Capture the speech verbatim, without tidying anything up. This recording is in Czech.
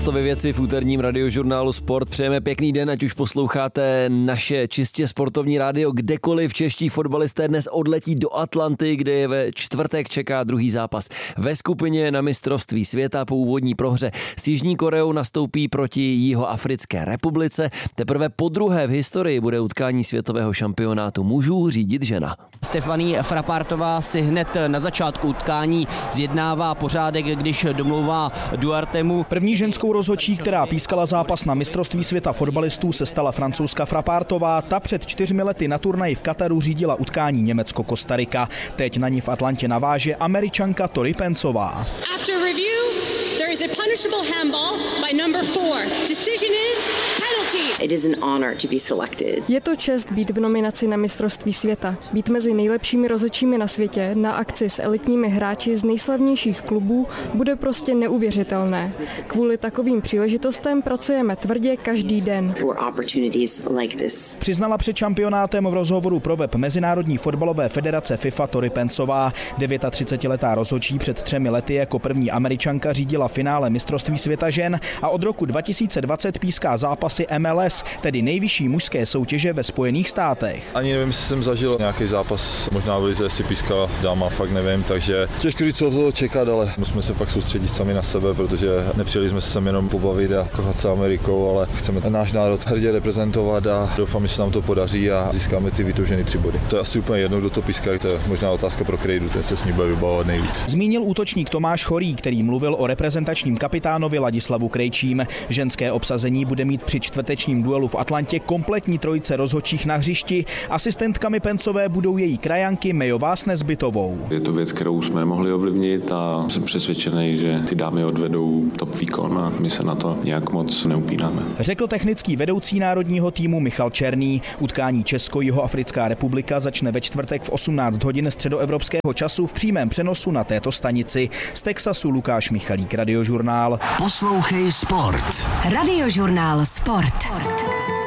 nás to ve věci v úterním radiožurnálu Sport. Přejeme pěkný den, ať už posloucháte naše čistě sportovní rádio kdekoliv. Čeští fotbalisté dnes odletí do Atlanty, kde je ve čtvrtek čeká druhý zápas. Ve skupině na mistrovství světa po úvodní prohře s Jižní Koreou nastoupí proti Jihoafrické republice. Teprve podruhé v historii bude utkání světového šampionátu mužů řídit žena. Stefanie Frappártová si hned na začátku utkání zjednává pořádek, když domlouvá Duartemu. První ženskou rozhodčí, která pískala zápas na mistrovství světa fotbalistů, se stala Francouzka Frappártová. Ta před čtyřmi lety na turnaji v Kataru řídila utkání Německo-Kostarika. Teď na ní v Atlantě naváže Američanka Tori Pencová. After review, there is a punishable handball by number four. Decision is penalty. It is an honor to be selected. Je to čest být v nominaci na mistrovství světa. Být mezi nejlepšími rozhodčími na světě na akci s elitními hráči z nejslavnějších klubů bude prostě neuvěřitelné. Kvůli takovým příležitostem pracujeme tvrdě každý den. For opportunities like this. Přiznala před šampionátem v rozhovoru pro web Mezinárodní fotbalové federace FIFA Tori Pencová. třicetidevětiletá rozhodčí před třemi lety jako první Američanka řídila finále mistrovství světa žen a od roku dva tisíce dvacet píská zápasy M L S, tedy nejvyšší mužské soutěže ve Spojených státech. Ani nevím, jestli jsem zažil nějaký zápas, možná v lize si pískala dáma, fakt nevím, takže těžko říct, co toho čekat, ale musíme se fakt soustředit sami na sebe, protože nepřijeli jsme se sem jenom pobavit a kochat se Amerikou, ale chceme náš národ hrdě reprezentovat a doufám, že se nám to podaří a získáme ty vytoužené tři body. To je asi úplně jedno, kdo to píská, to je možná otázka pro Krejdu, ten se s ní bude vybavovat nejvíc. Zmínil útočník Tomáš Chorý, který mluvil o reprezentačním kapitánovi Ladislavu Krejčím. Ženské obsazení bude mít při čtvrtečním duelu v Atlantě kompletní trojice rozhodčích na hřišti. Asistentkami Pencové budou její krajanky Mejová s Nezbytovou. Je to věc, kterou jsme mohli ovlivnit a jsem přesvědčený, že ty dámy odvedou top výkon a my se na to nějak moc neupínáme. Řekl technický vedoucí národního týmu Michal Černý. Utkání Česko-Jihoafrická republika začne ve čtvrtek v osmnáct hodin středoevropského času v přímém přenosu na této stanici. Z Texasu Lukáš Michalík, Radiožurnál. Poslouchej Sport. Radiožurnál Sport.